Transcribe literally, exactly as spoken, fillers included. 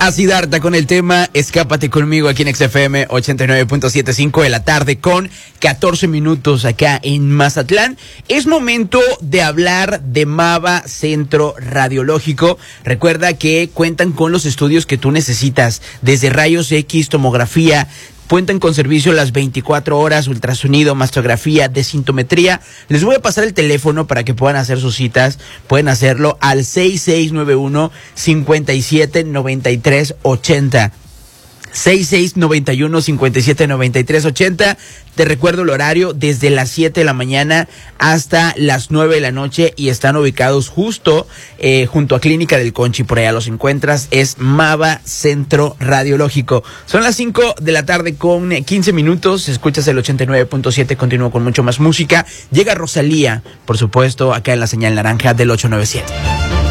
A Siddhartha con el tema Escápate conmigo aquí en X F M ochenta y nueve punto setenta y cinco de la tarde con catorce minutos acá en Mazatlán. Es momento de hablar de Mava Centro Radiológico. Recuerda que cuentan con los estudios que tú necesitas, desde rayos X, tomografía. Cuentan con servicio las veinticuatro horas, ultrasonido, mastografía, densitometría. Les voy a pasar el teléfono para que puedan hacer sus citas. Pueden hacerlo al seis seis nueve uno, cinco siete nueve tres ocho cero. seis seis nueve uno, cinco siete nueve tres ocho cero. Te recuerdo el horario, desde las siete de la mañana hasta las nueve de la noche, y están ubicados justo eh, junto a Clínica del Conchi. Por allá los encuentras. Es Mava Centro Radiológico. Son las cinco de la tarde con quince minutos. Escuchas el ochenta y nueve punto siete. Continúo con mucho más música. Llega Rosalía, por supuesto, acá en la señal naranja del ocho nueve siete.